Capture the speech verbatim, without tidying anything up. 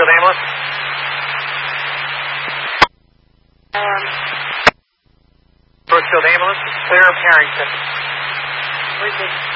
Brookfield ambulance. Um, Brookfield ambulance, clear of Harrington. where's this?